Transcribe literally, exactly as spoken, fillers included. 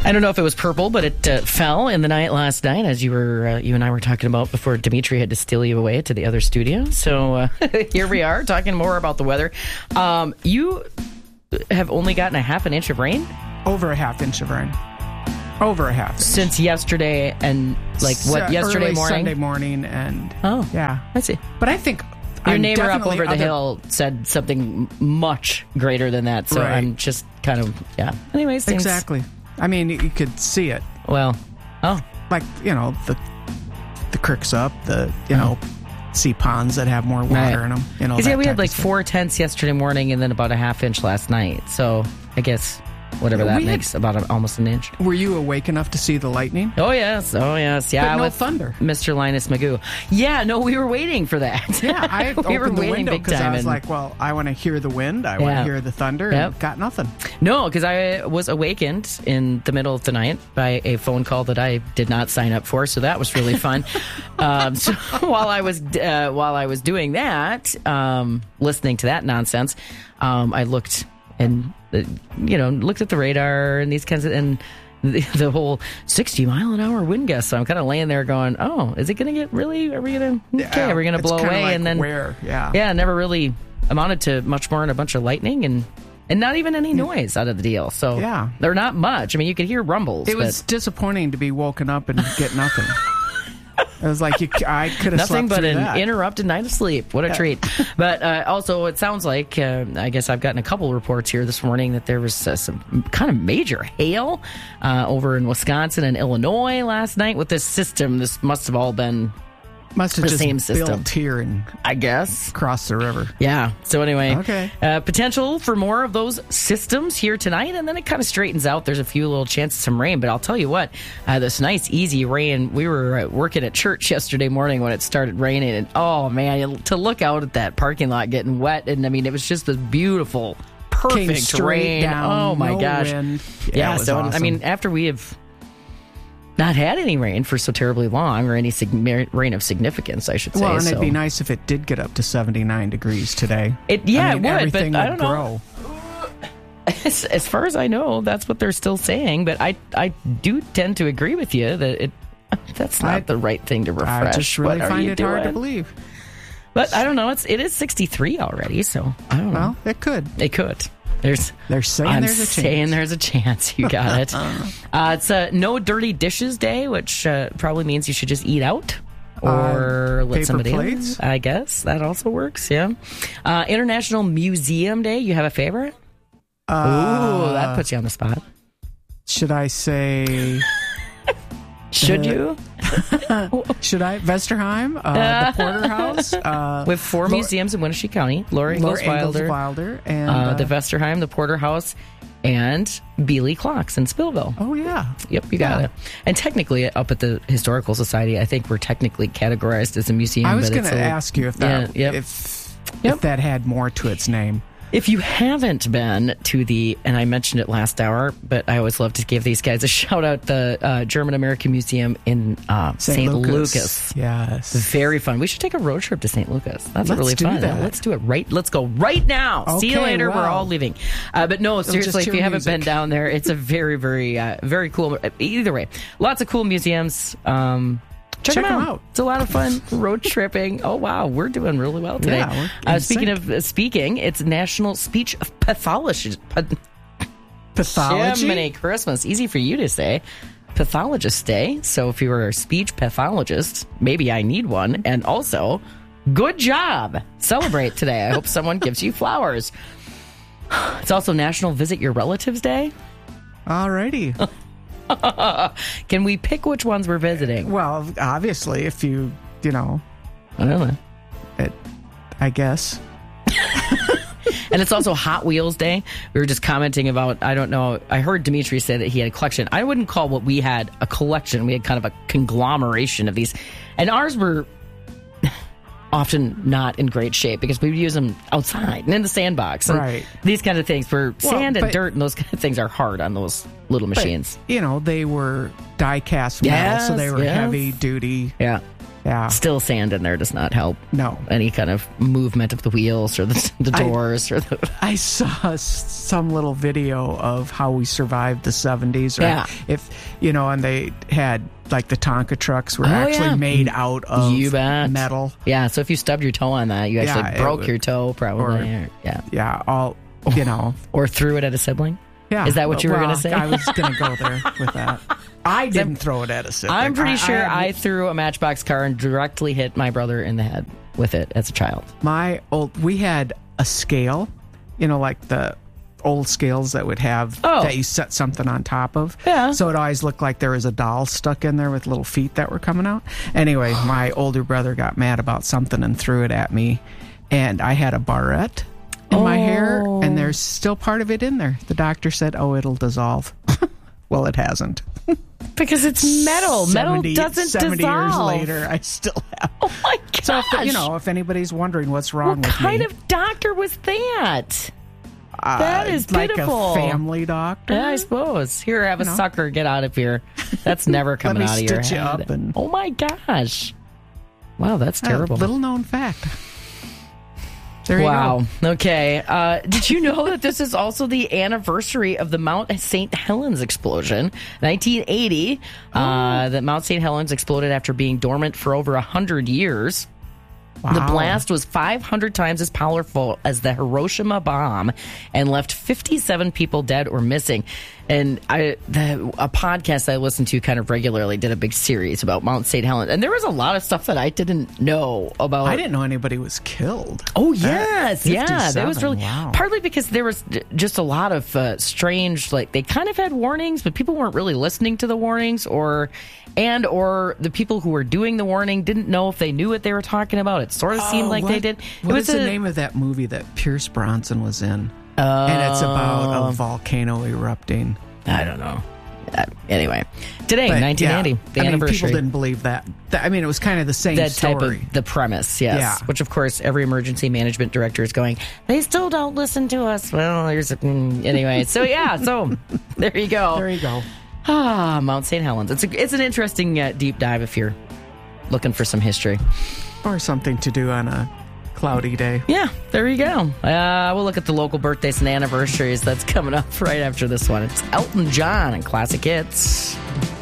I don't know if it was purple, but it uh, fell in the night last night, as you were, uh, you and I were talking about before Dimitri had to steal you away to the other studio. So uh, here we are talking more about the weather. Um, you have only gotten a half an inch of rain? Over a half inch of rain. Over a half inch. Since yesterday and like what, S- yesterday early morning? Sunday morning and Oh, yeah. I see. But I think Your I'm neighbor up definitely over the other- hill said something much greater than that. So Right. I'm just kind of, yeah. Anyways, things, Exactly. I mean, you could see it. Well, oh, Like, you know, the the creeks up, the, you know, see ponds that have more water Right. in them. You know, because yeah, that we type had of like stuff. four tenths yesterday morning and then about a half inch last night. So I guess whatever Yeah, that we had- makes, about a, almost an inch. Were you awake enough to see the lightning? Oh, yes. Oh, yes. Yeah. But no with thunder. Mister Linus Magoo. Yeah, no, we were waiting for that. Yeah, I we were opened the waiting window big because time. I was and- like, well, I want to hear the wind. I want Yeah. to hear the thunder. Yep. And got nothing. No, because I was awakened in the middle of the night by a phone call that I did not sign up for, so that was really fun. um, so while I was uh, while I was doing that, um, listening to that nonsense, um, I looked and uh, you know looked at the radar and these kinds of and the, the whole sixty mile an hour wind gust. So I'm kind of laying there going, "Oh, is it going to get really? Are we going to okay? Yeah, Are we going to it's blow kinda away?" like and then where? Yeah. yeah, never really amounted to much more than a bunch of lightning and. And not even any noise out of the deal. So Yeah. they're not much. I mean, you could hear rumbles. It was but disappointing to be woken up and get nothing. It was like you, I could have nothing slept but through an that. interrupted night of sleep. What a treat. But uh, also, it sounds like, uh, I guess I've gotten a couple reports here this morning that there was uh, some kind of major hail uh, over in Wisconsin and Illinois last night with this system. This must have all been, Must have the just same system. built here and I guess. across the river. Yeah. So anyway, Okay. uh, potential for more of those systems here tonight, and then it kind of straightens out. There's a few little chances of some rain, but I'll tell you what, uh, this nice easy rain. We were uh, working at church yesterday morning when it started raining, and oh man, to look out at that parking lot getting wet, and I mean it was just this beautiful, Came perfect straight rain. down, oh my no gosh. wind. Yeah. Yeah, it was so I awesome. mean, after we have not had any rain for so terribly long, or any sig- rain of significance, I should say. Well, and so. it'd be nice if it did get up to seventy-nine degrees today. It- yeah, I mean, it would, everything but I would don't know. grow. As, as far as I know, that's what they're still saying. But I, I do tend to agree with you that it that's not I- the right thing to refresh. I just really What are find you it hard to doing? believe. But I don't know. It's it is sixty-three already, so I don't know. Well, it could. It could. There's They're saying I'm there's a saying chance. there's a chance. You got it. uh, it's a no dirty dishes day, which uh, probably means you should just eat out or Uh, let paper somebody plates? else. I guess that also works. Yeah. Uh, International Museum Day. You have a favorite? Uh, Ooh, that puts you on the spot. Should I say? Should Uh, you? Should I? Vesterheim, uh, the Porterhouse, uh, We have four Laura- museums in Winnebago County. Laura Laura Ingalls Ingalls Wilder, Wilder, and uh, uh, the Vesterheim, the Porterhouse, and Beely Clocks in Spillville. oh yeah, Yep, you got Yeah. it. And technically, up at the Historical Society, I think we're technically categorized as a museum. I was but going it's to a- ask you if that Yeah, yep. if Yep. if that had more to its name. If you haven't been to the, and I mentioned it last hour, but I always love to give these guys a shout out, the uh, German American Museum in uh, Saint Lucas. Yes. Very fun. We should take a road trip to Saint Lucas. That's Let's really do fun. that. Let's do it right. Let's go right now. See you Okay, later. We're wow. all leaving. Uh, but no, seriously, just if you hear haven't been music. down there, it's a very, very, uh, very cool. Either way, lots of cool museums. Um, Check, Check them, out. them out. It's a lot of fun road tripping. Oh wow, we're doing really well today. Yeah, we're in uh, speaking sync. of uh, speaking, it's National Speech Pathologist. Pathology. Jiminy Christmas, easy for you to say. Pathologist Day. So if you were a speech pathologist, maybe I need one. And also, good job. Celebrate today. I hope someone gives you flowers. It's also National Visit Your Relatives Day. Alrighty. Can we pick which ones we're visiting? Well, obviously, if you you know, I don't know. it, I guess. And it's also Hot Wheels Day. We were just commenting about, I don't know, I heard Dimitri say that he had a collection. I wouldn't call what we had a collection. We had kind of a conglomeration of these. And ours were often not in great shape because we would use them outside and in the sandbox. And Right. these kind of things for Well, sand and but- dirt and those kind of things are hard on those little But, machines. you know, they were die cast metal, so they Yes, were yes. heavy duty. Yeah. Yeah. Still, sand in there does not help. No. Any kind of movement of the wheels or the, the doors. I, or the... I saw some little video of how we survived the seventies. Right? Yeah. If, you know, and they had, like, the Tonka trucks were Oh, actually yeah. made out of You bet. metal. Yeah, so if you stubbed your toe on that, you actually Yeah, it broke would- your toe, probably. or- Or, yeah. Yeah, all, you know. Or threw it at a sibling. Yeah. Is that what you were Well, going to say? I was going to go there with that. I didn't throw it at a sibling. I'm pretty I- sure I, I, threw a Matchbox car and directly hit my brother in the head with it as a child. My old, we had a scale, you know, like the old scales that would have, Oh. that you set something on top of. Yeah. So it always looked like there was a doll stuck in there with little feet that were coming out. Anyway, my older brother got mad about something and threw it at me. And I had a barrette in my hair, Oh. and there's still part of it in there. The doctor said, oh, it'll dissolve. Well, it hasn't. Because it's metal. Metal seventy doesn't seventy dissolve. years later, I still have. Oh my gosh. So, if, you know, if anybody's wondering what's wrong what with kind me. of doctor was that? Uh, That is like pitiful. a family doctor. Yeah, I suppose. Here, have a You know. sucker. Get out of here. That's never coming me out of your stitch you head. up and- Oh my gosh. Wow, that's terrible. Uh, little known fact. There you Wow. go. Okay. Uh, did you know that this is also the anniversary of the Mount Saint Helens explosion? nineteen eighty. Uh, that Mount Saint Helens exploded after being dormant for over one hundred years. Wow. The blast was five hundred times as powerful as the Hiroshima bomb and left fifty-seven people dead or missing. And I, the, a podcast I listen to kind of regularly did a big series about Mount Saint Helens. And there was a lot of stuff that I didn't know about. I didn't know anybody was killed. Oh, yes. At Yeah. That was fifty-seven, really, wow. partly because there was d- just a lot of uh, strange, like they kind of had warnings, but people weren't really listening to the warnings, or, and, or the people who were doing the warning didn't know if they knew what they were talking about. It sort of seemed Oh, like what- they did. What it is was the a- name of that movie that Pierce Bronson was in? And it's about a volcano erupting. I don't know. Uh, anyway, today, But, nineteen eighty, yeah, the I mean, anniversary. people didn't believe that. Th- I mean, it was kind of the same that story. type of the premise, yes. Yeah. Which, of course, every emergency management director is going, they still don't listen to us. Well, here's a, mm, anyway. So, yeah, so there you go. There you go. Ah, Mount Saint Helens. It's a, it's an interesting uh, deep dive if you're looking for some history. Or something to do on a cloudy day. Yeah, there you go. Uh, we'll look at the local birthdays and anniversaries. That's coming up right after this one. It's Elton John and Classic Hits.